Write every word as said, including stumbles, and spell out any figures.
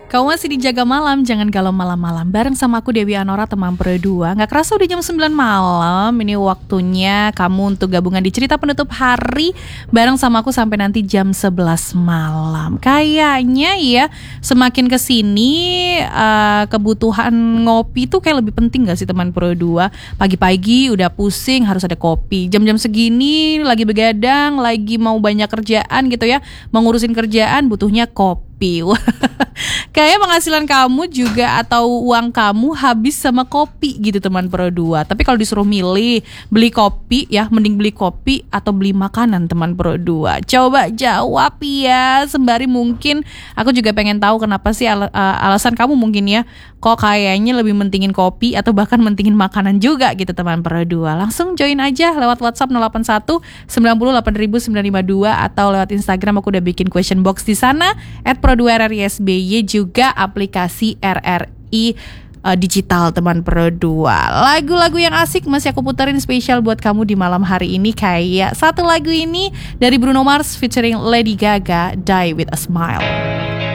Kau masih dijaga malam, jangan galau malam-malam. Bareng sama aku Dewi Anora, teman Pro dua. Gak kerasa udah jam sembilan malam. Ini waktunya kamu untuk gabungan di cerita penutup hari bareng sama aku sampai nanti jam sebelas malam. Kayaknya ya semakin kesini uh, kebutuhan ngopi tuh kayak lebih penting gak sih teman Pro dua? Pagi-pagi udah pusing harus ada kopi. Jam-jam segini lagi begadang, lagi mau banyak kerjaan gitu ya, mau ngurusin kerjaan butuhnya kopi. Kayak penghasilan kamu juga atau uang kamu habis sama kopi gitu teman Pro dua. Tapi kalau disuruh milih beli kopi ya, mending beli kopi atau beli makanan teman Pro dua. Coba jawab ya. Sembari mungkin aku juga pengen tahu kenapa sih al- alasan kamu mungkin ya kok kayaknya lebih mentingin kopi atau bahkan mentingin makanan juga gitu teman Pro dua. Langsung join aja lewat WhatsApp nol delapan satu sembilan nol delapan sembilan lima dua atau lewat Instagram aku udah bikin question box di sana at Pro dua R R I S B Y, juga aplikasi R R I uh, digital teman Pro dua. Lagu-lagu yang asik masih aku puterin spesial buat kamu di malam hari ini. Kayak satu lagu ini dari Bruno Mars featuring Lady Gaga, Die With A Smile.